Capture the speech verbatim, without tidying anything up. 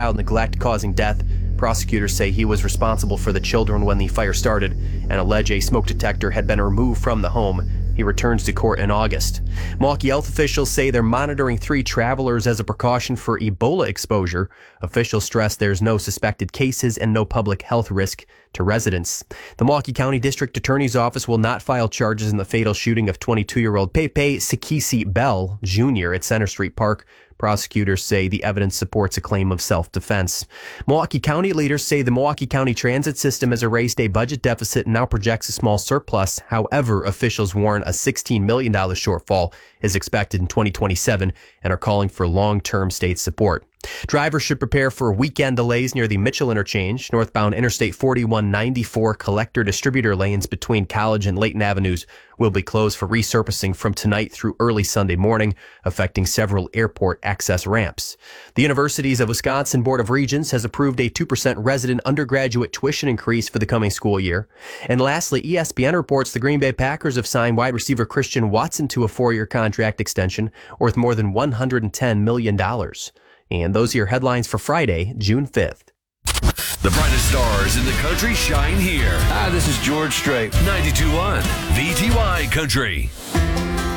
child neglect causing death. Prosecutors say he was responsible for the children when the fire started and allege a smoke detector had been removed from the home. He returns to court in August. Milwaukee health officials say they're monitoring three travelers as a precaution for Ebola exposure. Officials stress there's no suspected cases and no public health risk to residents. The Milwaukee County District Attorney's Office will not file charges in the fatal shooting of twenty-two-year-old Pepe Sekisi Bell Junior at Center Street Park. Prosecutors say the evidence supports a claim of self-defense. Milwaukee County leaders say the Milwaukee County transit system has erased a budget deficit and now projects a small surplus. However, officials warn a sixteen million dollars shortfall is expected in twenty twenty-seven and are calling for long-term state support. Drivers should prepare for weekend delays near the Mitchell interchange. Northbound Interstate forty-one ninety-four collector-distributor lanes between College and Layton Avenues will be closed for resurfacing from tonight through early Sunday morning, affecting several airport access ramps. The Universities of Wisconsin Board of Regents has approved a two percent resident undergraduate tuition increase for the coming school year. And lastly, E S P N reports the Green Bay Packers have signed wide receiver Christian Watson to a four-year contract extension worth more than one hundred ten million dollars. And those are your headlines for Friday, June fifth. The brightest stars in the country shine here. Hi, this is George Strait. ninety-two point one V T Y Country.